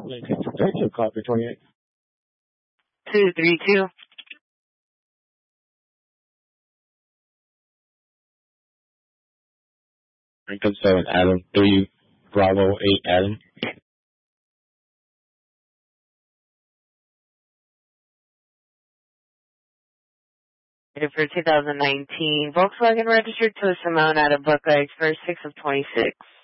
Lincoln 232, copy 28. 232. Lincoln 7, Adam 3, Bravo 8, Adam. For 2019, Volkswagen registered to a Simone out of Buckeyes, first 6 of 26.